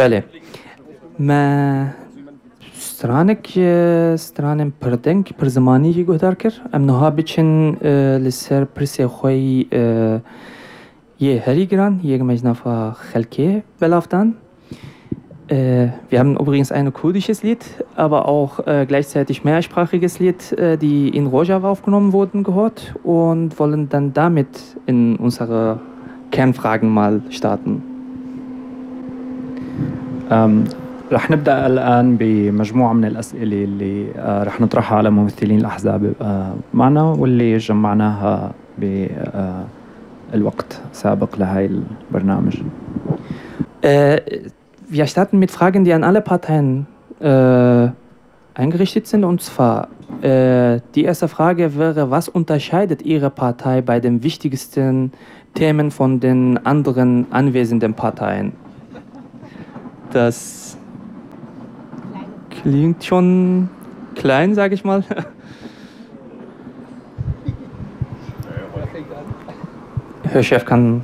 بله ما سترانم پردنگ پر زمانی که گهدار کر ام نها بچن لسر پرسی خوی je Harry Gran, Jägermeister Chelke belauftan. Wir haben übrigens ein kurdisches Lied, aber auch gleichzeitig mehrsprachiges Lied, die in Rojava aufgenommen wurden, gehört und wollen dann damit in unsere Kernfragen mal starten. رح نبدأ الآن بمجموعة من الأسئلة اللي رح نطرحها على ممثلين الأحزاب معنا واللي جمعناها بالوقت سابق لهاي البرنامج. Wir starten mit Fragen, die an alle Parteien eingerichtet sind. Und zwar, die erste Frage wäre, was unterscheidet Ihre Partei bei den wichtigsten Themen von den anderen anwesenden Parteien? Das klingt schon klein, sage ich mal. Herr Chef kann...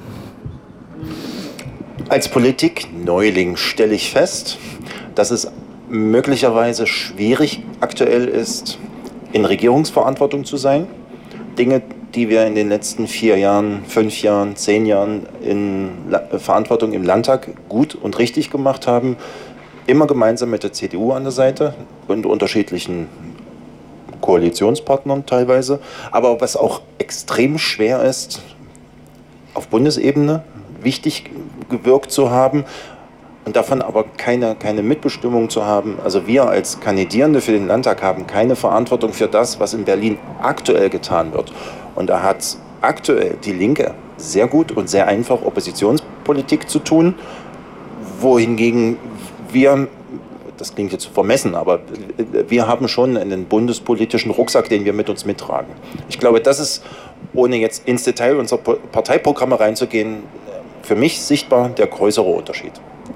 Als Politikneuling stelle ich fest, dass es möglicherweise schwierig aktuell ist, in Regierungsverantwortung zu sein. Dinge, die wir in den letzten 4 Jahren, 5 Jahren, 10 Jahren in Verantwortung im Landtag gut und richtig gemacht haben, immer gemeinsam mit der CDU an der Seite und unterschiedlichen Koalitionspartnern teilweise. Aber was auch extrem schwer ist, auf Bundesebene wichtig gewirkt zu haben und davon aber keine Mitbestimmung zu haben. Also wir als Kandidierende für den Landtag haben keine Verantwortung für das, was in Berlin aktuell getan wird. Und da hat aktuell die Linke sehr gut und sehr einfach Oppositionspolitik zu tun, wohingegen wir, das klingt jetzt vermessen, aber wir haben schon einen bundespolitischen Rucksack, den wir mit uns mittragen. Ich glaube, das ist, ohne jetzt ins Detail unserer Parteiprogramme reinzugehen, für mich sichtbar der größere Unterschied.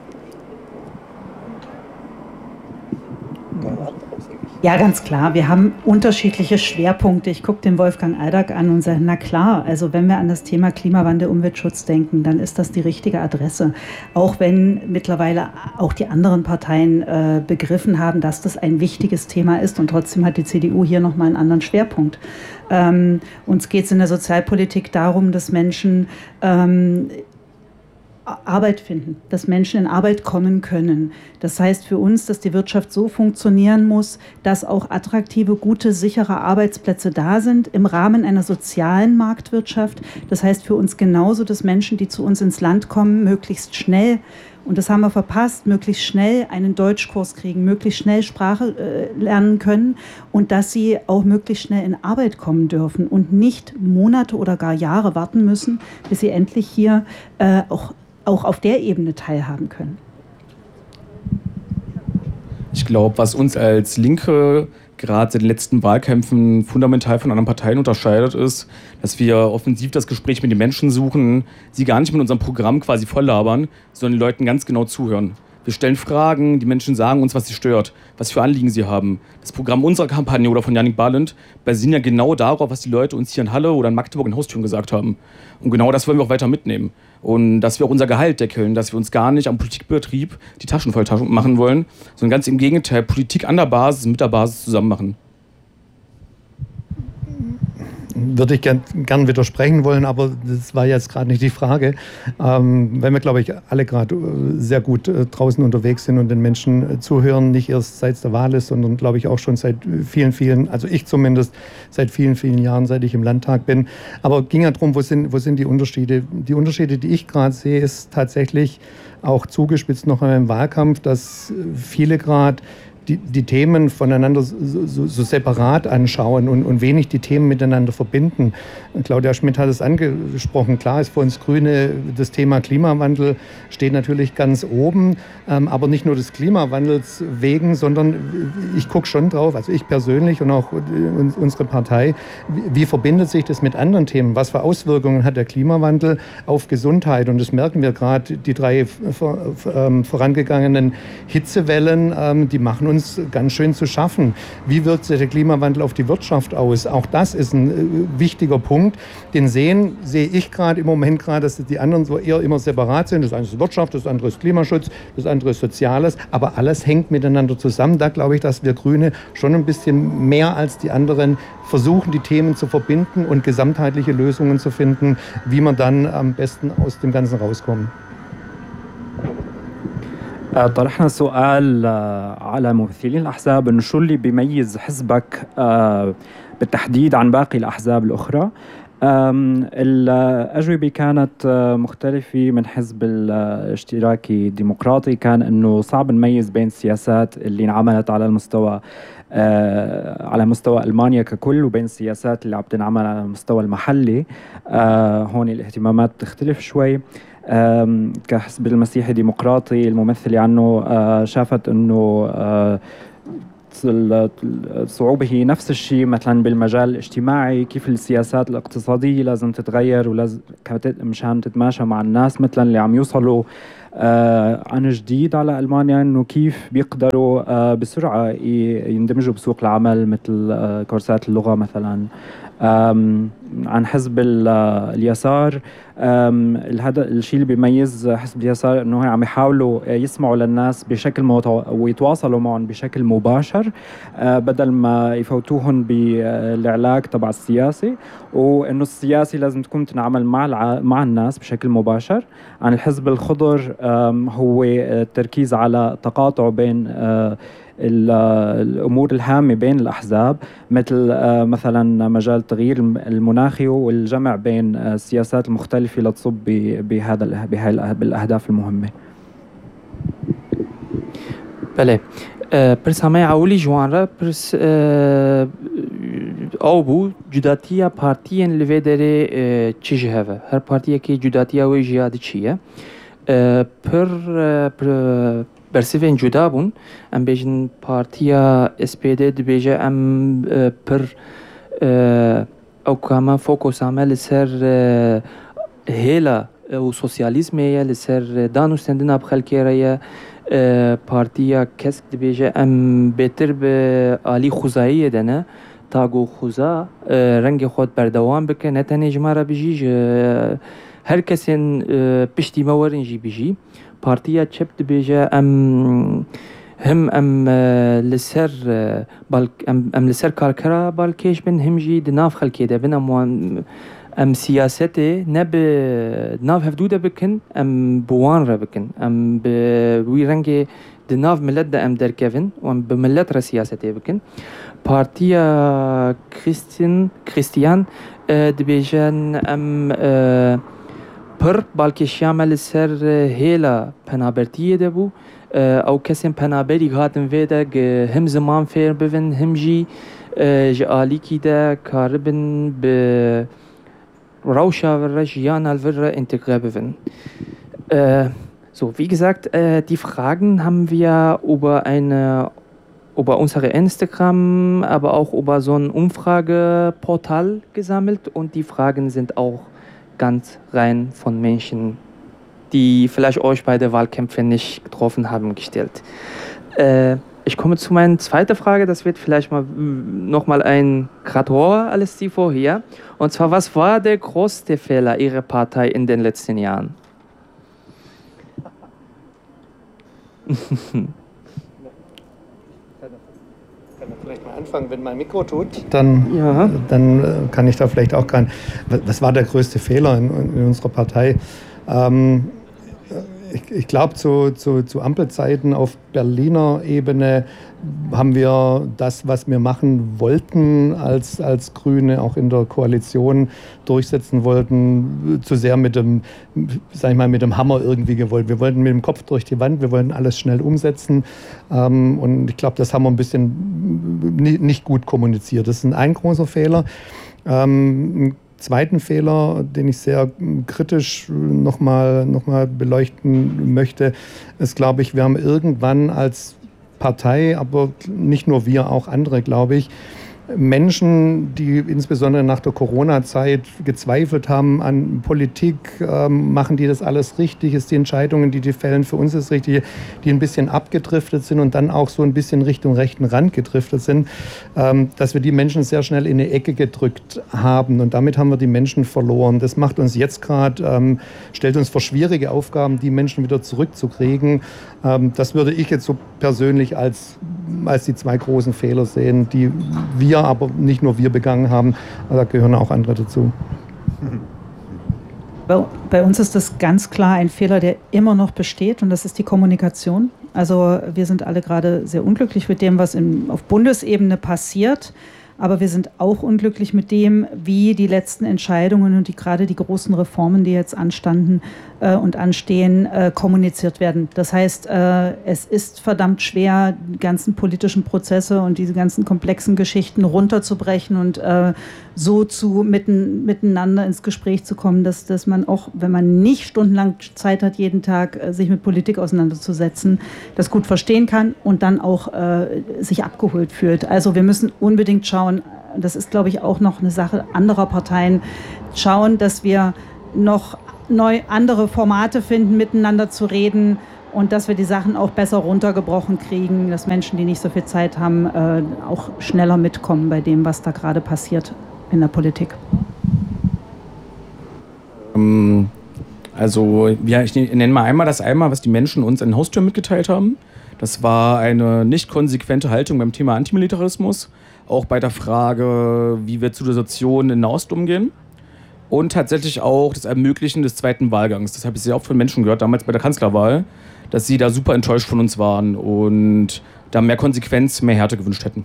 Ja, ganz klar. Wir haben unterschiedliche Schwerpunkte. Ich gucke den Wolfgang Aldag an und sage, na klar, also wenn wir an das Thema Klimawandel, Umweltschutz denken, dann ist das die richtige Adresse. Auch wenn mittlerweile auch die anderen Parteien begriffen haben, dass das ein wichtiges Thema ist und trotzdem hat die CDU hier nochmal einen anderen Schwerpunkt. Uns geht es in der Sozialpolitik darum, dass Menschen Arbeit finden, dass Menschen in Arbeit kommen können. Das heißt für uns, dass die Wirtschaft so funktionieren muss, dass auch attraktive, gute, sichere Arbeitsplätze da sind im Rahmen einer sozialen Marktwirtschaft. Das heißt für uns genauso, dass Menschen, die zu uns ins Land kommen, möglichst schnell, und das haben wir verpasst, möglichst schnell einen Deutschkurs kriegen, möglichst schnell Sprache lernen können und dass sie auch möglichst schnell in Arbeit kommen dürfen und nicht Monate oder gar Jahre warten müssen, bis sie endlich hier auch auf der Ebene teilhaben können. Ich glaube, was uns als Linke gerade in den letzten Wahlkämpfen fundamental von anderen Parteien unterscheidet, ist, dass wir offensiv das Gespräch mit den Menschen suchen, sie gar nicht mit unserem Programm quasi voll labern, sondern den Leuten ganz genau zuhören. Wir stellen Fragen, die Menschen sagen uns, was sie stört, was für Anliegen sie haben. Das Programm unserer Kampagne oder von Jannik Balint basiert ja genau darauf, was die Leute uns hier in Halle oder in Magdeburg in Haustüren gesagt haben. Und genau das wollen wir auch weiter mitnehmen. Und dass wir auch unser Gehalt deckeln, dass wir uns gar nicht am Politikbetrieb die Taschen voll machen wollen, sondern ganz im Gegenteil, Politik an der Basis, mit der Basis zusammen machen. Würde ich gern widersprechen wollen, aber das war jetzt gerade nicht die Frage. Weil wir, glaube ich, alle gerade sehr gut draußen unterwegs sind und den Menschen zuhören, nicht erst seit es der Wahl ist, sondern, glaube ich, auch schon seit vielen, also ich zumindest, seit vielen Jahren, seit ich im Landtag bin. Aber ging ja darum, wo sind die Unterschiede? Die Unterschiede, die ich gerade sehe, ist tatsächlich auch zugespitzt noch im Wahlkampf, dass viele gerade die Themen voneinander so separat anschauen und wenig die Themen miteinander verbinden. Claudia Schmidt hat es angesprochen. Klar ist für uns Grüne das Thema Klimawandel steht natürlich ganz oben, aber nicht nur des Klimawandels wegen, sondern ich gucke schon drauf, also ich persönlich und auch unsere Partei, wie verbindet sich das mit anderen Themen? Was für Auswirkungen hat der Klimawandel auf Gesundheit? Und das merken wir gerade, die 3 vorangegangenen Hitzewellen, die machen uns ganz schön zu schaffen. Wie wirkt sich der Klimawandel auf die Wirtschaft aus? Auch das ist ein wichtiger Punkt. Den sehe ich gerade im Moment gerade, dass die anderen so eher immer separat sind. Das eine ist Wirtschaft, das andere ist Klimaschutz, das andere ist Soziales. Aber alles hängt miteinander zusammen. Da glaube ich, dass wir Grüne schon ein bisschen mehr als die anderen versuchen, die Themen zu verbinden und gesamtheitliche Lösungen zu finden, wie man dann am besten aus dem Ganzen rauskommen. طرحنا سؤال على ممثلين الأحزاب إنه شو اللي بيميز حزبك بالتحديد عن باقي الأحزاب الأخرى. الأجوبة كانت مختلفة. من حزب الاشتراكي الديمقراطي كان إنه صعب نميز بين السياسات اللي انعملت على مستوى ألمانيا ككل وبين السياسات اللي عم تنعمل على المستوى المحلي. هون الاهتمامات تختلف شوي. كحزب المسيحي الديمقراطي الممثلة عنه شافت أنه الصعوبة هي نفس الشيء مثلا بالمجال الاجتماعي، كيف السياسات الاقتصادية لازم تتغير ولازم مشان تتماشى مع الناس مثلا اللي عم يوصلوا عن جديد على ألمانيا، أنه كيف بيقدروا بسرعة يندمجوا بسوق العمل مثل كورسات اللغة مثلا. عن حزب اليسار هذا الشيء اللي بيميز حزب اليسار انه عم يحاولوا يسمعوا للناس بشكل ويتواصلوا معهم بشكل مباشر بدل ما يفوتوهم بالعلاق تبع السياسي، وانه السياسي لازم تكون تنعمل مع الناس بشكل مباشر. عن الحزب الخضر هو التركيز على تقاطع بين الأمور الهامة بين الأحزاب مثل مثلا مجال التغيير المناخي والجمع بين السياسات المختلفة لتصب بالأهداف المهمة. بله پرس همه اولی جوان را پرس او بو جداتیا پارتیان لوی داره چی جهوه؟ هر پارتیه که جداتیا وی جیاد چیه؟ پر برسیفین جدا بون ام بیجن پارتیا SPD دبیجه ام پر او کاما فوکوس عمل سر هیلا و سوسیالیزمیه لسر دانوستندنا بخلکیه پارتیا کسک دبیجه ام بهتر به عالی خوزایی دنه تاگو خوزا رنگ خود بردوام بکه نتنه جمارا بجیج هر کسین پشتی مورنجی بجی. پارتیا چپ دبیجه ام لسر ام لسر کارکرا بالکیش بن هم جی دناف خلکی ده بن ام سیاسته نب دناف هفدوده بکن ام بوان را بکن ام بوی رنگ دناف ملت ده ام درکفن و ام بملت را سیاسته بکن. پارتیا کریستیان دبیجن ام پر بالکش یامل سر هیلا پنابرتیه ده بو او کسیم پنابری هاتن ویده هم زمان فیر بون هم جی جالی کی ده کاربن به روشا ورra Gianal Wirra integrieren. So, wie gesagt, die Fragen haben wir über unsere Instagram, aber auch über so ein Umfrageportal gesammelt und die Fragen sind auch ganz rein von Menschen, die vielleicht euch bei der Wahlkämpfe nicht getroffen haben, gestellt. Ich komme zu meiner zweiten Frage, das wird vielleicht mal nochmal ein Gradrohr alles die vorher. Und zwar, was war der größte Fehler Ihrer Partei in den letzten Jahren? Ich kann vielleicht mal anfangen, wenn mein Mikro tut, dann kann ich da vielleicht auch was war der größte Fehler in unserer Partei? Ich glaube, zu Ampelzeiten auf Berliner Ebene haben wir das, was wir machen wollten, als Grüne auch in der Koalition durchsetzen wollten, zu sehr mit dem Hammer irgendwie gewollt. Wir wollten mit dem Kopf durch die Wand, wir wollten alles schnell umsetzen. Und ich glaube, das haben wir ein bisschen nicht gut kommuniziert. Das ist ein großer Fehler. Zweiten Fehler, den ich sehr kritisch noch mal beleuchten möchte, ist, glaube ich, wir haben irgendwann als Partei, aber nicht nur wir, auch andere, glaube ich, Menschen, die insbesondere nach der Corona-Zeit gezweifelt haben an Politik, machen die das alles richtig, ist die Entscheidungen, die die fällen, für uns ist richtig, die ein bisschen abgedriftet sind und dann auch so ein bisschen Richtung rechten Rand gedriftet sind, dass wir die Menschen sehr schnell in eine Ecke gedrückt haben und damit haben wir die Menschen verloren. Das macht uns jetzt gerade, stellt uns vor schwierige Aufgaben, die Menschen wieder zurückzukriegen. Das würde ich jetzt so persönlich als die zwei großen Fehler sehen, die wir, aber nicht nur wir begangen haben, da gehören auch andere dazu. Bei uns ist das ganz klar ein Fehler, der immer noch besteht und das ist die Kommunikation. Also wir sind alle gerade sehr unglücklich mit dem, was auf Bundesebene passiert. Aber wir sind auch unglücklich mit dem, wie die letzten Entscheidungen und gerade die großen Reformen, die jetzt anstanden und anstehen, kommuniziert werden. Das heißt, es ist verdammt schwer, die ganzen politischen Prozesse und diese ganzen komplexen Geschichten runterzubrechen und so miteinander ins Gespräch zu kommen, dass man auch, wenn man nicht stundenlang Zeit hat, jeden Tag sich mit Politik auseinanderzusetzen, das gut verstehen kann und dann auch sich abgeholt fühlt. Also wir müssen unbedingt schauen, das ist, glaube ich, auch noch eine Sache anderer Parteien, schauen, dass wir noch andere Formate finden, miteinander zu reden und dass wir die Sachen auch besser runtergebrochen kriegen, dass Menschen, die nicht so viel Zeit haben, auch schneller mitkommen bei dem, was da gerade passiert in der Politik. Also, ja, ich nenne mal einmal, was die Menschen uns an den Haustüren mitgeteilt haben. Das war eine nicht konsequente Haltung beim Thema Antimilitarismus, auch bei der Frage, wie wir zu der Situation in Nahost umgehen. Und tatsächlich auch das Ermöglichen des zweiten Wahlgangs. Das habe ich sehr oft von Menschen gehört, damals bei der Kanzlerwahl, dass sie da super enttäuscht von uns waren und da mehr Konsequenz, mehr Härte gewünscht hätten.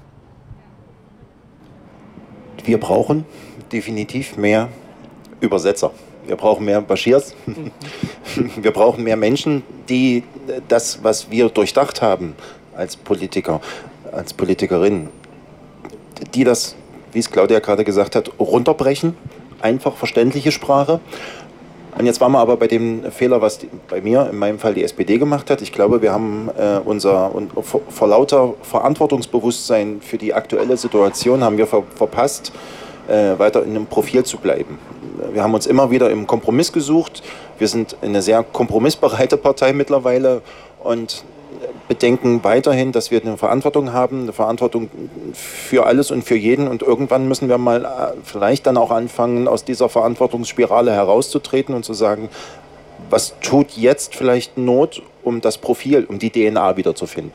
Wir brauchen definitiv mehr Übersetzer. Wir brauchen mehr Bashirs. Wir brauchen mehr Menschen, die das, was wir durchdacht haben als Politiker, als Politikerin, die das, wie es Claudia gerade gesagt hat, runterbrechen. Einfach verständliche Sprache. Und jetzt waren wir aber bei dem Fehler, was bei mir, in meinem Fall die SPD gemacht hat. Ich glaube, wir haben vor lauter Verantwortungsbewusstsein für die aktuelle Situation haben wir verpasst, weiter in einem Profil zu bleiben. Wir haben uns immer wieder im Kompromiss gesucht. Wir sind eine sehr kompromissbereite Partei mittlerweile und bedenken weiterhin, dass wir eine Verantwortung haben, eine Verantwortung für alles und für jeden. Und irgendwann müssen wir mal vielleicht dann auch anfangen, aus dieser Verantwortungsspirale herauszutreten und zu sagen, was tut jetzt vielleicht Not, um das Profil, um die DNA wiederzufinden.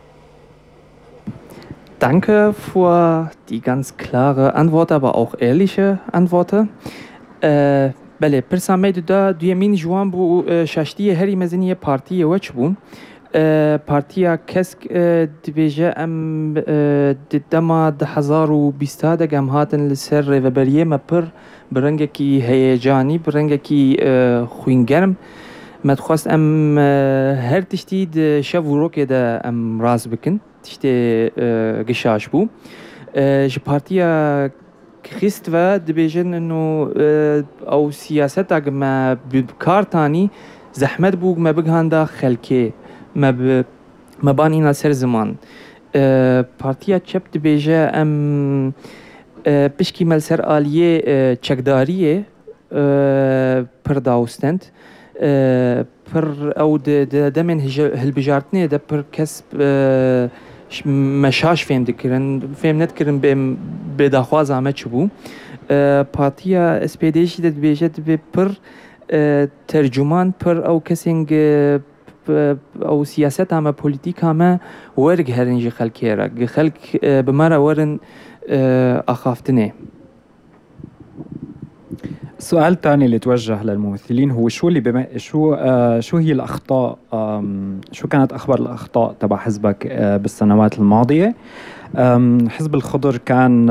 Danke für die ganz klare Antwort, aber auch ehrliche Antwort. بله پرسامه دا دویمین جوان بو شاشتی هری مزنی پارتی وچ بون پارتیا کسک دبیجه ام دما 2020 دگم هاتن لسر ریوبریه مپر برنگه کی هیجانی برنگه کی خوینگرم متخواست ام هر تشتید شو روکه دا ام راز بکن تشتی گشاش بو ج پارتیا خست و دبیجن انه او سیاست اگه بکارتانی زحمت بوگ ما بگهاندا خلکه ما بانینا سر زمان پارتیا چپ دبیجه ام پشکی مل سر آلیه چکداریه پر داوستند پر او دمن هلبجارتنه ده پر کسب مشاش فهم ندکرن به دخواز آمد چبو پارتیا اسپیدیش داد بیشت به پر ترجمان پر او کسینگ او سیاست همه پولیتیک همه ورگ هرنجی خلکی را خلک بمارا ورن اخافتنه. السؤال الثاني اللي توجه للممثلين هو شو هي الأخطاء شو كانت أخبار الأخطاء تبع حزبك بالسنوات الماضية؟ حزب الخضر كان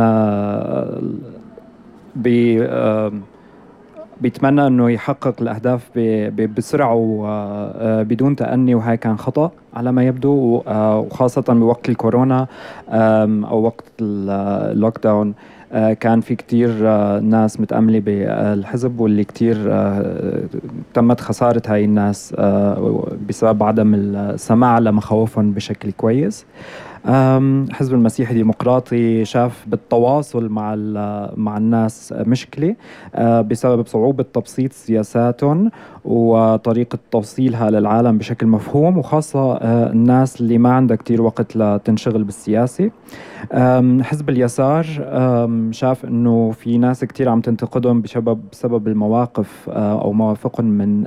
بيتمنى انه يحقق الاهداف بسرعه وبدون تأني وهي كان خطأ على ما يبدو وخاصة بوقت الكورونا او وقت اللوك داون كان في كتير ناس متأملة بالحزب واللي كتير تمت خسارة هاي الناس بسبب عدم السماع لمخاوفهم بشكل كويس. حزب المسيحي الديمقراطي شاف بالتواصل مع الناس مشكلة بسبب صعوبة تبسيط سياساتهم وطريقة توصيلها للعالم بشكل مفهوم، وخاصة الناس اللي ما عندها كتير وقت لتنشغل بالسياسة. حزب اليسار شاف انه في ناس كتير عم تنتقدهم بسبب المواقف او مواقفهم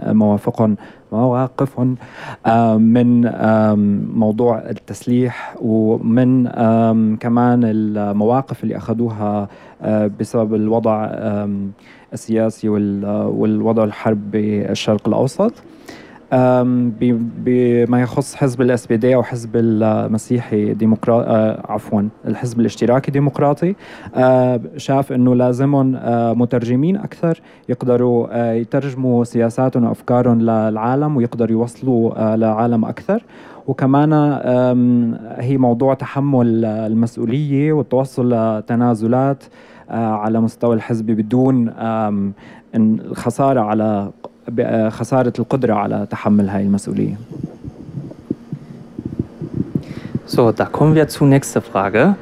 من موضوع التسليح، ومن كمان المواقف اللي أخذوها بسبب الوضع السياسي والوضع الحرب بالشرق الأوسط. بما يخص حزب الاس بي دي او حزب المسيحي ديمقراطي الحزب الاشتراكي ديمقراطي، شاف انه لازمهم مترجمين اكثر يقدروا يترجموا سياساتهم وافكارهم للعالم ويقدروا يوصلوا لعالم اكثر. وكمان هي موضوع تحمل المسؤوليه والتوصل لتنازلات على مستوى الحزب بدون خسارة القدرة على تحمل هاي المسؤولية. So, da kommen wir zur nächsten Frage.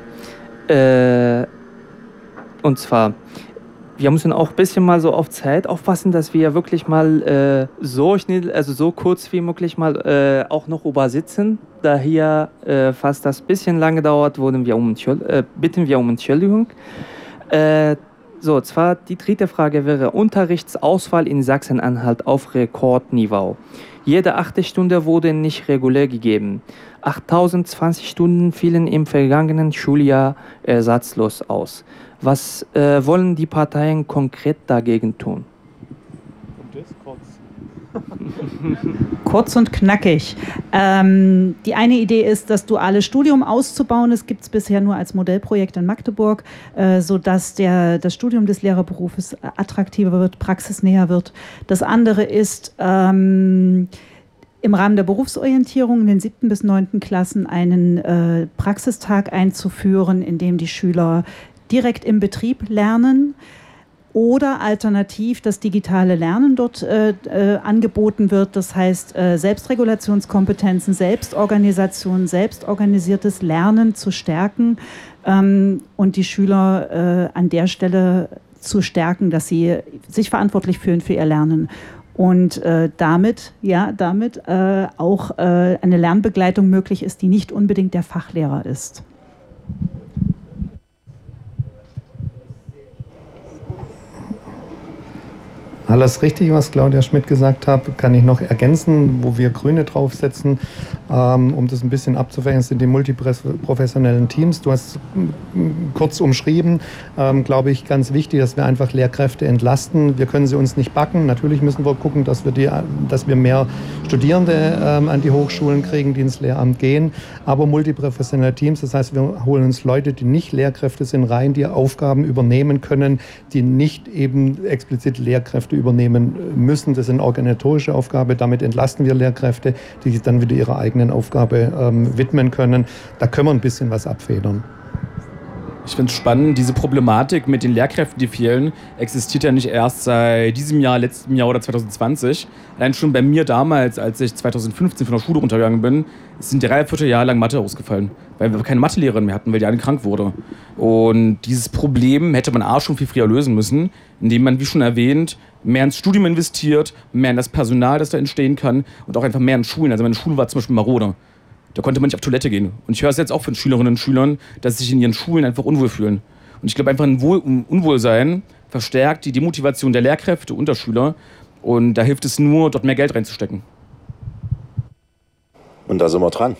Und zwar, wir müssen auch ein bisschen mal so auf Zeit aufpassen, dass wir wirklich mal so schnell, also so kurz wie möglich mal auch noch übersitzen. Da hier fast das bisschen lange dauert, bitten wir um Entschuldigung. So, zwar die dritte Frage wäre Unterrichtsausfall in Sachsen-Anhalt auf Rekordniveau. Jede 8. Stunde wurde nicht regulär gegeben. 8020 Stunden fielen im vergangenen Schuljahr ersatzlos aus. Was wollen die Parteien konkret dagegen tun? Kurz und knackig. Die eine Idee ist, das duale Studium auszubauen. Das gibt es bisher nur als Modellprojekt in Magdeburg, sodass das Studium des Lehrerberufes attraktiver wird, praxisnäher wird. Das andere ist, im Rahmen der Berufsorientierung in den 7. bis 9. Klassen einen Praxistag einzuführen, in dem die Schüler direkt im Betrieb lernen. Oder alternativ das digitale Lernen dort angeboten wird. Das heißt, Selbstregulationskompetenzen, Selbstorganisation, selbstorganisiertes Lernen zu stärken und die Schüler an der Stelle zu stärken, dass sie sich verantwortlich fühlen für ihr Lernen. Und damit auch eine Lernbegleitung möglich ist, die nicht unbedingt der Fachlehrer ist. Alles richtig, was Claudia Schmidt gesagt hat, kann ich noch ergänzen, wo wir Grüne draufsetzen, um das ein bisschen abzufächern, sind die multiprofessionellen Teams. Du hast kurz umschrieben, glaube ich, ganz wichtig, dass wir einfach Lehrkräfte entlasten. Wir können sie uns nicht backen. Natürlich müssen wir gucken, dass wir mehr Studierende an die Hochschulen kriegen, die ins Lehramt gehen. Aber multiprofessionelle Teams, das heißt, wir holen uns Leute, die nicht Lehrkräfte sind, rein, die Aufgaben übernehmen können, die nicht eben explizit Lehrkräfte übernehmen müssen. Das ist eine organisatorische Aufgabe. Damit entlasten wir Lehrkräfte, die sich dann wieder ihrer eigenen Aufgabe widmen können. Da können wir ein bisschen was abfedern. Ich finde es spannend, diese Problematik mit den Lehrkräften, die fehlen, existiert ja nicht erst seit diesem Jahr, letztem Jahr oder 2020. Allein schon bei mir damals, als ich 2015 von der Schule runtergegangen bin, sind 3/4 Jahre lang Mathe ausgefallen, weil wir keine Mathelehrerin mehr hatten, weil die eine krank wurde. Und dieses Problem hätte man schon viel früher lösen müssen, indem man, wie schon erwähnt, mehr ins Studium investiert, mehr in das Personal, das da entstehen kann und auch einfach mehr in Schulen. Also meine Schule war zum Beispiel marode. Da konnte man nicht auf Toilette gehen. Und ich höre es jetzt auch von Schülerinnen und Schülern, dass sie sich in ihren Schulen einfach unwohl fühlen. Und ich glaube, einfach ein Unwohlsein verstärkt die Demotivation der Lehrkräfte und der Schüler. Und da hilft es nur, dort mehr Geld reinzustecken. Und da sind wir dran.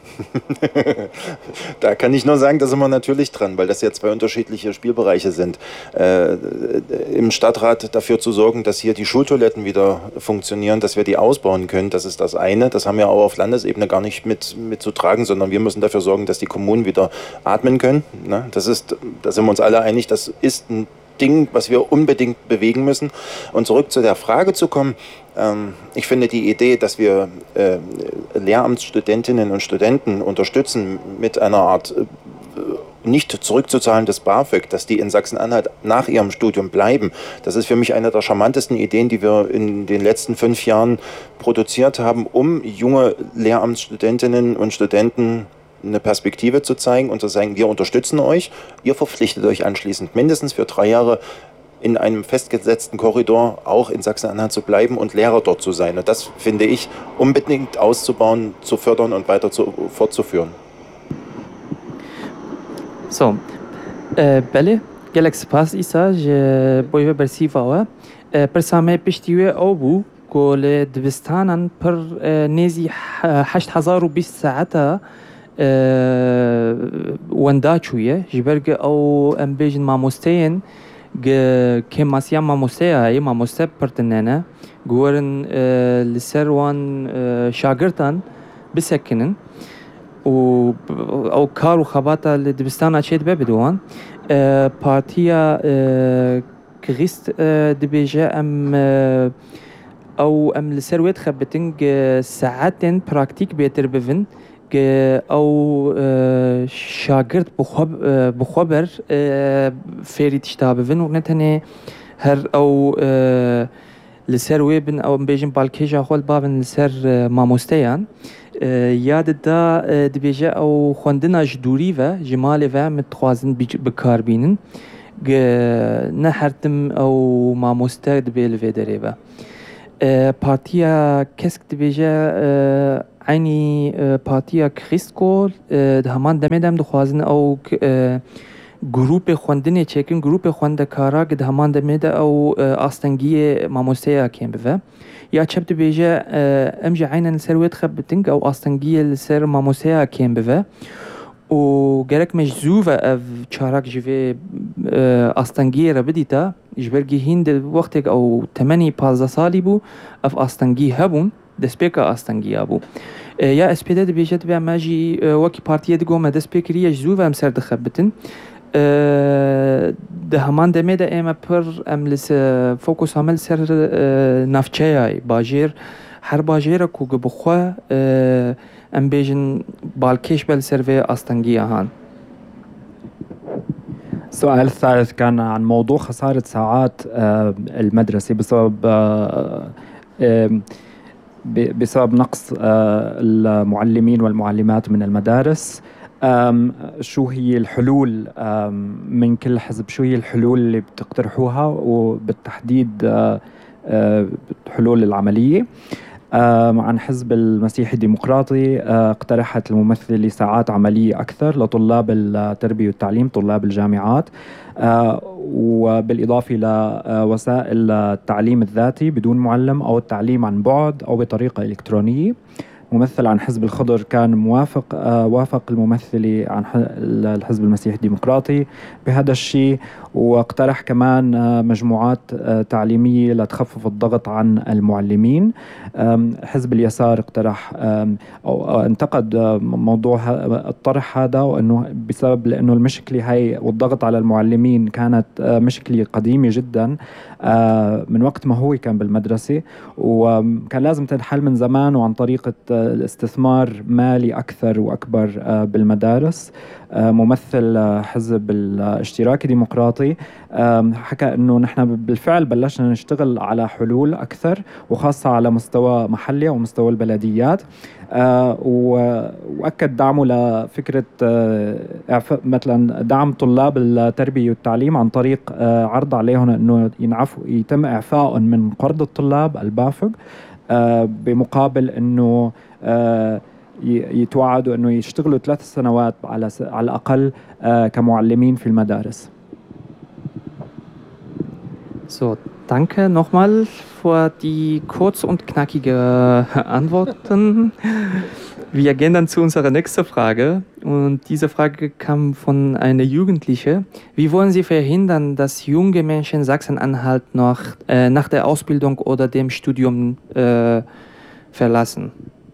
Da kann ich nur sagen, da sind wir natürlich dran, weil das ja zwei unterschiedliche Spielbereiche sind. Im Stadtrat dafür zu sorgen, dass hier die Schultoiletten wieder funktionieren, dass wir die ausbauen können, das ist das eine. Das haben wir auch auf Landesebene gar nicht mitzutragen, sondern wir müssen dafür sorgen, dass die Kommunen wieder atmen können. Da sind wir uns alle einig, das ist ein Ding, was wir unbedingt bewegen müssen. Und zurück zu der Frage zu kommen, ich finde die Idee, dass wir Lehramtsstudentinnen und Studenten unterstützen mit einer Art nicht zurückzuzahlendes BAföG, dass die in Sachsen-Anhalt nach ihrem Studium bleiben, das ist für mich eine der charmantesten Ideen, die wir in den letzten 5 Jahren produziert haben, um junge Lehramtsstudentinnen und Studenten eine Perspektive zu zeigen und zu sagen, wir unterstützen euch, ihr verpflichtet euch anschließend mindestens für 3 Jahre in einem festgesetzten Korridor auch in Sachsen-Anhalt zu bleiben und Lehrer dort zu sein. Und das finde ich unbedingt auszubauen, zu fördern und weiter fortzuführen. So, بله گلک سپاس ایسا بوی برسیفا و پرسامه پشتیوه او بو کل دبستانان پر نیزی 8020 ساعتا وندا چویه جبرگ او ام بیجن ماموستین که ماسیا ماموسته های ماموسته پرتننه گورن لسر وان شاگرتان بسکنن او کار و خباتا لدبستان اچید ببدوان پارتیا كغيست دبيجا او لسر ويت خبتنج ساعتين براكتيك بيتر بفن او شاگرد بخبر فيري تشتا بفن ونتني هر او لسر ويبن او بيجن بالكيجا خول بابن لسر ماموستيان یاد دا دبیجه او خوندنا جدوری و جمال و متخوازن بکار بینن نه هرتم او ماموسته دبیل و داره و پارتیا کسک دبیجه عینی پارتیا کریستکول همان دمیدم دخوازن او گروپ خوندنی چکن گروپ خوندکارا که همان دمیده او آستنگی ماموسته کم بوه یا چپ دبیجه امجا عینن سرویت خبتنگ او آستنگی سر ماموسته کم بوه و گرک مجزوفه او چارک جوه آستنگی را بدیتا جبرگی هند وقتی او 8-15 سالی بو اف آستنگی هبون دسپیکا آستنگی هبو یا اسپیده دبیجه دبیع ماجی وکی پارتیه دگو ما دسپیکریه جزوفه ام سر دخبتن ده همان دمه ده اما پر ام لس فوکوس عمل سر نفچه باجیر هر باجیر کو بخوا ام بیجن بالکش بل سروی استنگی هان. السؤال الثالث كان عن موضوع خسارة ساعات المدرسة بسبب نقص المعلمين والمعلمات من المدارس. شو هي الحلول من كل حزب؟ شو هي الحلول اللي بتقترحوها وبالتحديد الحلول العملية؟ عن حزب المسيحي الديمقراطي اقترحت الممثلة ساعات عملية أكثر لطلاب التربية والتعليم طلاب الجامعات وبالإضافة إلى وسائل التعليم الذاتي بدون معلم أو التعليم عن بعد أو بطريقة إلكترونية. ممثل عن حزب الخضر كان وافق الممثلة عن الحزب المسيحي الديمقراطي بهذا الشيء واقترح كمان مجموعات تعليمية لتخفف الضغط عن المعلمين. حزب اليسار اقترح أو انتقد موضوع الطرح هذا وأنه بسبب لأنه المشكلة هي والضغط على المعلمين كانت مشكلة قديمة جدا من وقت ما هو كان بالمدرسة وكان لازم تنحل من زمان وعن طريقة الاستثمار مالي أكثر وأكبر بالمدارس. ممثل حزب الاشتراكي الديمقراطي حكى أنه نحن بالفعل بلشنا نشتغل على حلول أكثر وخاصة على مستوى محلي ومستوى البلديات وأكد دعمه لفكرة مثلا دعم طلاب التربية والتعليم عن طريق عرض عليهم أنه يتم إعفائهم من قرض الطلاب البافق بمقابل أنه يتوعدوا أنه يشتغلوا 3 سنوات على الأقل كمعلمين في المدارس. So, danke nochmal für die kurz und knackige Antworten. Wir gehen dann zu unserer nächsten Frage. Und diese Frage kam von einer Jugendlichen. Wie wollen Sie verhindern, dass junge Menschen Sachsen-Anhalt nach der Ausbildung oder dem Studium verlassen?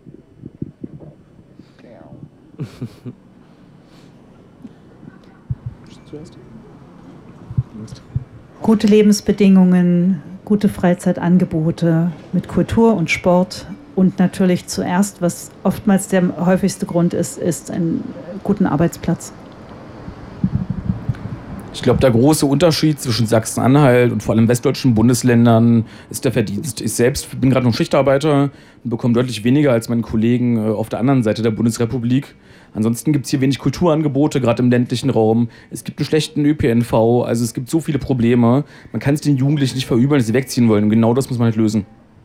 Gute Lebensbedingungen, gute Freizeitangebote mit Kultur und Sport und natürlich zuerst, was oftmals der häufigste Grund ist einen guten Arbeitsplatz. Ich glaube, der große Unterschied zwischen Sachsen-Anhalt und vor allem westdeutschen Bundesländern ist der Verdienst. Ich selbst bin gerade noch Schichtarbeiter und bekomme deutlich weniger als meine Kollegen auf der anderen Seite der Bundesrepublik. Ansonsten gibt es hier wenig Kulturangebote, gerade im ländlichen Raum. Es gibt einen schlechten ÖPNV, also es gibt so viele Probleme. Man kann es den Jugendlichen nicht verübeln, dass sie wegziehen wollen. Und genau das muss man halt lösen.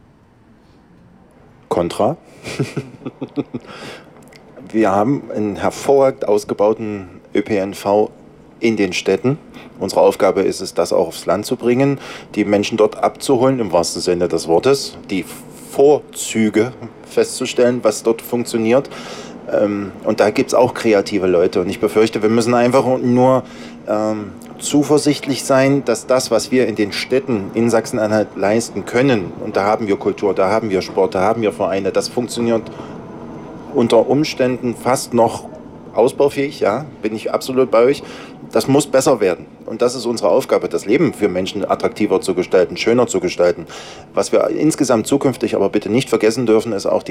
Kontra. Wir haben einen hervorragend ausgebauten ÖPNV in den Städten. Unsere Aufgabe ist es, das auch aufs Land zu bringen, die Menschen dort abzuholen, im wahrsten Sinne des Wortes, die Vorzüge festzustellen, was dort funktioniert. Und da gibt es auch kreative Leute. Und ich befürchte, wir müssen einfach nur zuversichtlich sein, dass das, was wir in den Städten in Sachsen-Anhalt leisten können, und da haben wir Kultur, da haben wir Sport, da haben wir Vereine, das funktioniert unter Umständen fast noch ausbaufähig, ja, bin ich absolut bei euch. Das muss besser werden. Und das ist unsere Aufgabe, das Leben für Menschen attraktiver zu gestalten, schöner zu gestalten. Was wir insgesamt zukünftig aber bitte nicht vergessen dürfen, ist auch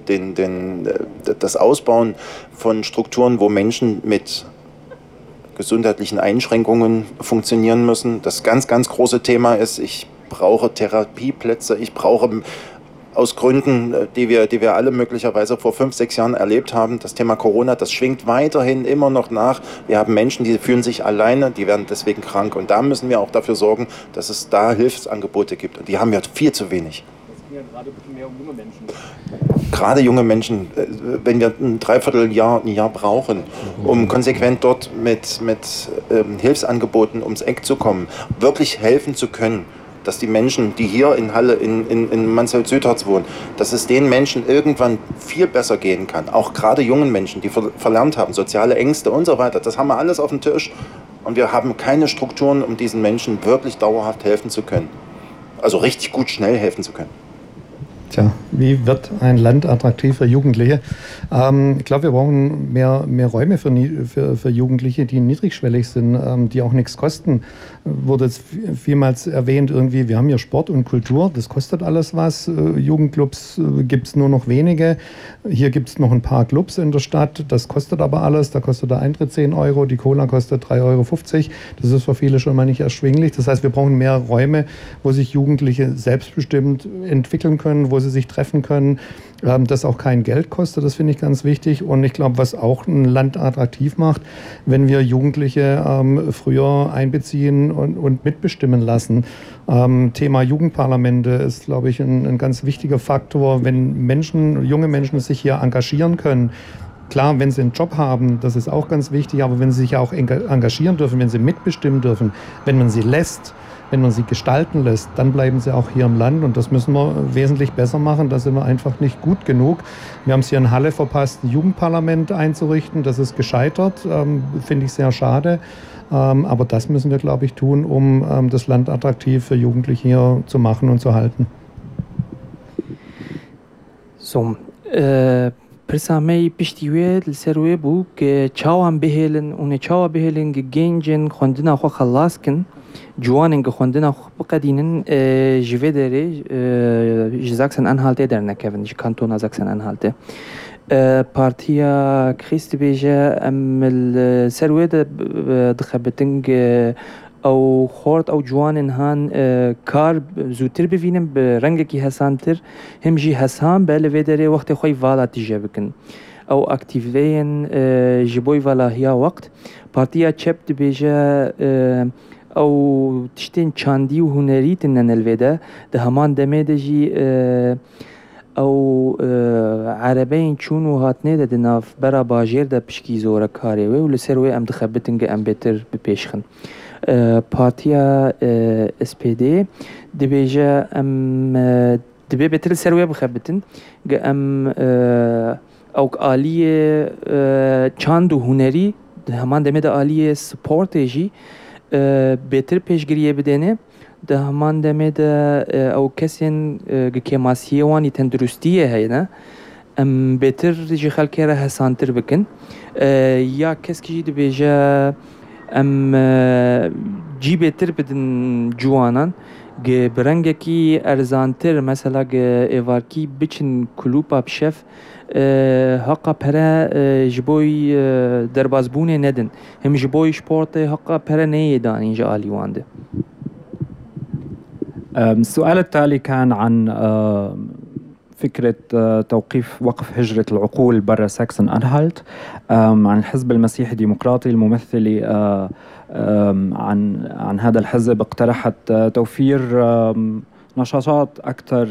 das Ausbauen von Strukturen, wo Menschen mit gesundheitlichen Einschränkungen funktionieren müssen. Das ganz, ganz große Thema ist, ich brauche Therapieplätze, ich brauche aus Gründen, die wir alle möglicherweise vor 5, 6 Jahren erlebt haben. Das Thema Corona, das schwingt weiterhin immer noch nach. Wir haben Menschen, die fühlen sich alleine, die werden deswegen krank. Und da müssen wir auch dafür sorgen, dass es da Hilfsangebote gibt. Und die haben wir viel zu wenig. Das sind ja gerade mehr junge Menschen. Gerade junge Menschen, wenn wir ein Dreivierteljahr, ein Jahr brauchen, um konsequent dort mit Hilfsangeboten ums Eck zu kommen, wirklich helfen zu können, dass die Menschen, die hier in Halle, in Mansfeld-Südharz wohnen, dass es den Menschen irgendwann viel besser gehen kann. Auch gerade jungen Menschen, die verlernt haben, soziale Ängste und so weiter. Das haben wir alles auf dem Tisch. Und wir haben keine Strukturen, um diesen Menschen wirklich dauerhaft helfen zu können. Also richtig gut, schnell helfen zu können. Tja, wie wird ein Land attraktiv für Jugendliche? Ich glaube, wir brauchen mehr Räume für Jugendliche, die niedrigschwellig sind, die auch nichts kosten. Wurde jetzt vielmals erwähnt, irgendwie, wir haben hier Sport und Kultur, das kostet alles was. Jugendclubs gibt es nur noch wenige. Hier gibt es noch ein paar Clubs in der Stadt, das kostet aber alles. Da kostet der Eintritt 10 Euro, die Cola kostet 3,50 Euro. Das ist für viele schon mal nicht erschwinglich. Das heißt, wir brauchen mehr Räume, wo sich Jugendliche selbstbestimmt entwickeln können, wo sie sich treffen können, das auch kein Geld kostet, das finde ich ganz wichtig. Und ich glaube, was auch ein Land attraktiv macht, wenn wir Jugendliche früher einbeziehen und mitbestimmen lassen. Thema Jugendparlamente ist, glaube ich, ein ganz wichtiger Faktor, wenn junge Menschen sich hier engagieren können. Klar, wenn sie einen Job haben, das ist auch ganz wichtig, aber wenn sie sich auch engagieren dürfen, wenn sie mitbestimmen dürfen, wenn man sie lässt, wenn man sie gestalten lässt, dann bleiben sie auch hier im Land und das müssen wir wesentlich besser machen. Da sind wir einfach nicht gut genug. Wir haben es hier in Halle verpasst, ein Jugendparlament einzurichten. Das ist gescheitert, finde ich sehr schade. Aber das müssen wir, glaube ich, tun, um das Land attraktiv für Jugendliche hier zu machen und zu halten. So, Persamei piştiye lserwe bu ke çawan behelen une çawa behelen ge gencin xondina xo xalaskin Juanen gefunden auch Bukadinen Jivedere Sachsen-Anhalt dernekevin Kanton Sachsen-Anhalt. Partia Christbeje amel serwede dخبتنج او خورد او جوانن هان کار زودتر ببینم به رنگ کی حسانتر هم جی حسان بله ودره وقت خوی والا تیجه بکن او اکتیوین جبوی والا هیا وقت پارتیا چپ دبیجه او تشتین چاندی و هنری تنن الوده ده همان دمه دجی او عربین چون و هاتنه ده ناف برا باجر ده پشکی زوره کاری و لسروی ام دخبتنگ ام بهتر بپیشخن پارتیا SPD دبیجه ام دبی بهتر سروی بخبتن ام او عالیه چاند و هنری ده همان دمه ده عالیه سپورتجی بهتر پیشگیری بدنه ده همان دمه ده او کسین که ماسیوانی تندرستیه هینا ام بهتر جی خلکی را حسانتر بکن یا کس کی دبیجه ام جی بهتر بدن جوانان برنگکی ارزانتر مثلا ایوارکی بچن کلوپا بشف حقا پره جبوی دربازبونه ندن هم جبوی شپورت حقا پره نیدان اینجا آلیوانده. السؤال التالي كان عن فكرة وقف هجرة العقول برا ساكسون أنهالت، عن الحزب المسيحي الديمقراطي. الممثلة عن هذا الحزب اقترحت توفير نشاطات أكثر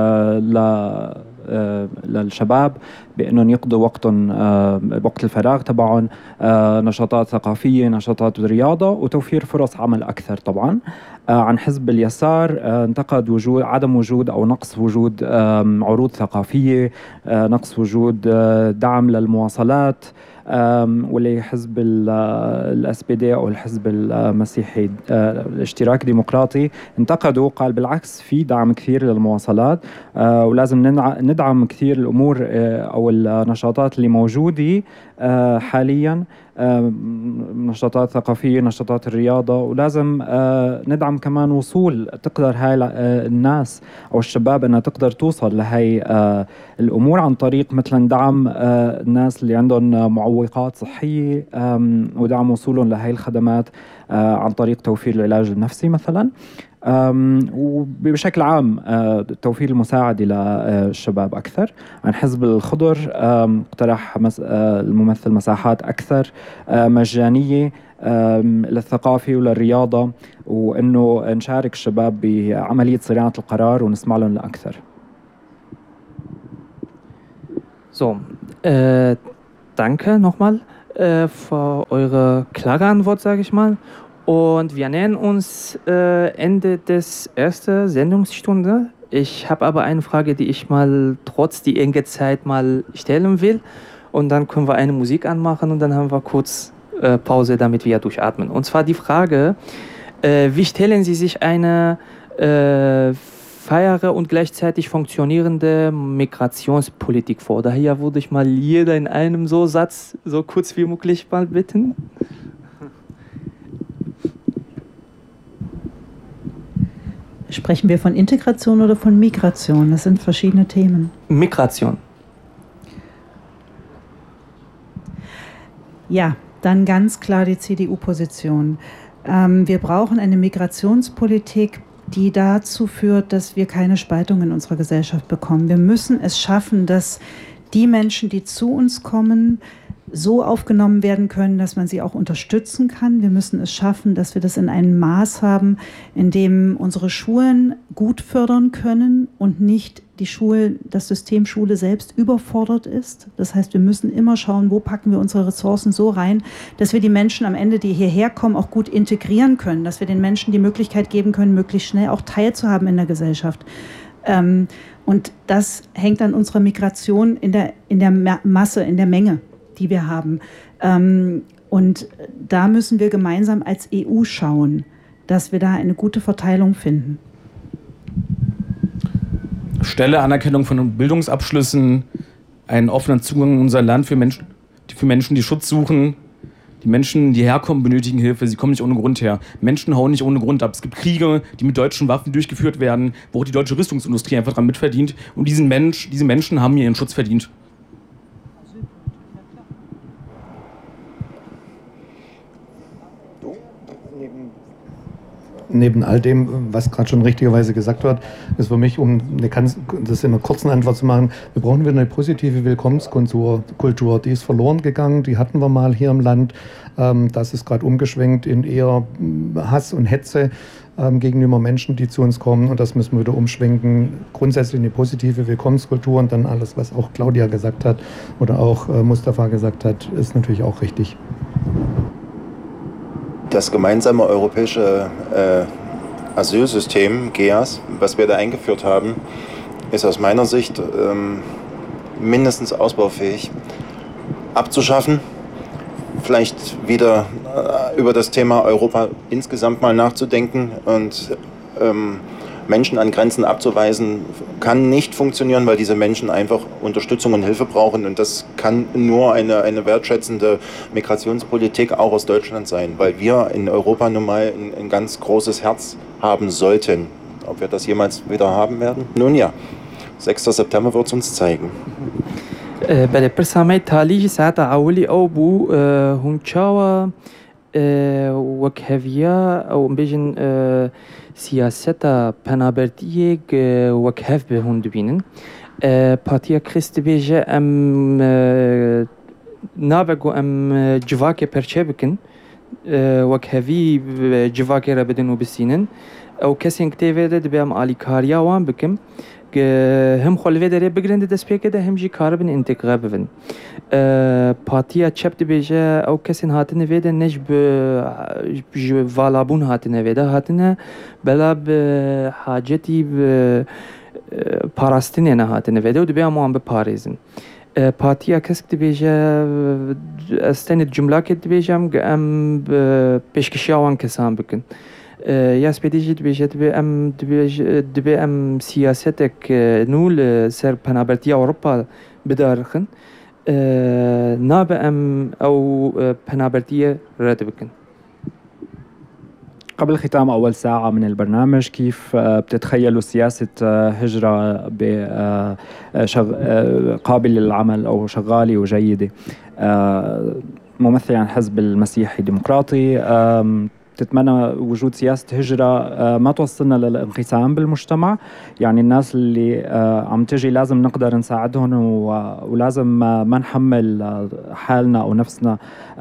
للشباب بأنهم يقضوا وقتهم وقت الفراغ تبعهم، نشاطات ثقافية، نشاطات رياضة، وتوفير فرص عمل أكثر طبعا. عن حزب اليسار انتقد عدم وجود أو نقص وجود عروض ثقافية، نقص وجود دعم للمواصلات، واللي حزب الاس بي دي او الحزب المسيحي الاشتراك الديمقراطي انتقدوا، قال بالعكس في دعم كثير للمواصلات، ولازم ندعم كثير الامور او النشاطات اللي موجوده حاليا، نشاطات ثقافيه، نشاطات الرياضه، ولازم ندعم كمان وصول تقدر هاي الناس او الشباب انها تقدر توصل لهي الامور عن طريق مثلا دعم الناس اللي عندهم معوقات صحيه، ودعم وصولهم لهي الخدمات عن طريق توفير العلاج النفسي مثلا، وبشكل عام توفير المساعدة للشباب أكثر. عن حزب الخضر اقترح الممثل مساحات أكثر مجانية للثقافة وللرياضة، وأنه نشارك الشباب بعملية صناعة القرار ونسمع لهم لأكثر. So, danke nochmal für eure klare Antwort, sage ich mal. Und wir nähern uns Ende des ersten Sendungsstunde. Ich habe aber eine Frage, die ich mal trotz die enge Zeit mal stellen will. Und dann können wir eine Musik anmachen und dann haben wir kurz Pause, damit wir durchatmen. Und zwar die Frage, wie stellen Sie sich eine faire und gleichzeitig funktionierende Migrationspolitik vor? Daher würde ich mal jeder in einem Satz so kurz wie möglich mal bitten. Sprechen wir von Integration oder von Migration? Das sind verschiedene Themen. Migration. Ja, dann ganz klar die CDU-Position. Wir brauchen eine Migrationspolitik, die dazu führt, dass wir keine Spaltung in unserer Gesellschaft bekommen. Wir müssen es schaffen, dass die Menschen, die zu uns kommen, so aufgenommen werden können, dass man sie auch unterstützen kann. Wir müssen es schaffen, dass wir das in einem Maß haben, in dem unsere Schulen gut fördern können und nicht das System Schule selbst überfordert ist. Das heißt, wir müssen immer schauen, wo packen wir unsere Ressourcen so rein, dass wir die Menschen am Ende, die hierher kommen, auch gut integrieren können, dass wir den Menschen die Möglichkeit geben können, möglichst schnell auch teilzuhaben in der Gesellschaft. Und das hängt an unserer Migration in der Masse, in der Menge, die wir haben. Und da müssen wir gemeinsam als EU schauen, dass wir da eine gute Verteilung finden. Schnelle Anerkennung von Bildungsabschlüssen, einen offenen Zugang in unser Land für Menschen, die Schutz suchen. Die Menschen, die herkommen, benötigen Hilfe. Sie kommen nicht ohne Grund her. Menschen hauen nicht ohne Grund ab. Es gibt Kriege, die mit deutschen Waffen durchgeführt werden, wo auch die deutsche Rüstungsindustrie einfach dran mitverdient. Und diese Menschen haben ihren Schutz verdient. Neben all dem, was gerade schon richtigerweise gesagt wird, ist für mich, um das in einer kurzen Antwort zu machen, wir brauchen wieder eine positive Willkommenskultur. Die ist verloren gegangen, die hatten wir mal hier im Land. Das ist gerade umgeschwenkt in eher Hass und Hetze gegenüber Menschen, die zu uns kommen. Und das müssen wir wieder umschwenken. Grundsätzlich eine positive Willkommenskultur und dann alles, was auch Claudia gesagt hat oder auch Mustafa gesagt hat, ist natürlich auch richtig. Das gemeinsame europäische Asylsystem, GEAS, was wir da eingeführt haben, ist aus meiner Sicht mindestens ausbaufähig. Abzuschaffen, vielleicht wieder über das Thema Europa insgesamt mal nachzudenken und Menschen an Grenzen abzuweisen, kann nicht funktionieren, weil diese Menschen einfach Unterstützung und Hilfe brauchen. Und das kann nur eine wertschätzende Migrationspolitik auch aus Deutschland sein, weil wir in Europa nun mal ein ganz großes Herz haben sollten. Ob wir das jemals wieder haben werden? Nun ja, 6. September wird es uns zeigen. بله پرسامه تالیج ساعت اولی او بو هونچاوا وکهویا او بیجن سیاستا پنابرتیه وکهف به هون دبینن پاتیا کریست بیجه ام نابگو ام جواک پرچه بکن وکهوی جواک را بدن و بسینن او کسی انکتیوه ده دبیم آلیکاریا وان بکم هم خلوه داره بگرنده دست پیکه ده هم جی کاربن انتقا ببن پاتیا چپ ده بیجه او کسی هاتنه ویده نج والابون هاتنه ویده هاتنه بلا به حاجتی پاراستینه نه هاتنه ویده و ده بیام وان بپاریزن پاتیا کسی ده بیجه استند جمله که ده بیجه ام پیشکشی آوان کسان بکن یاس بدیجی دبی ام سیاستک نول سر پنابرتی أوروبا بدارخن ناب ام او پنابرتی رد بکن. قبل ختام أول ساعة من البرنامج، كيف بتتخيلوا سياسة هجرة قابلة للعمل أو شغالة وجيدة؟ ممثل عن حزب المسيحي الديمقراطي، تتمنى وجود سياسة هجرة ما توصلنا للانقسام بالمجتمع، يعني الناس اللي عم تجي لازم نقدر نساعدهم ولازم ما نحمل حالنا أو نفسنا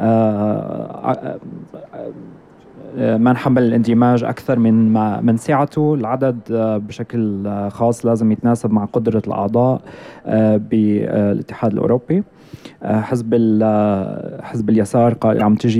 ما نحمل الاندماج أكثر من سعته. العدد بشكل خاص لازم يتناسب مع قدرة الأعضاء بالاتحاد الأوروبي. حزب اليسار عم تجي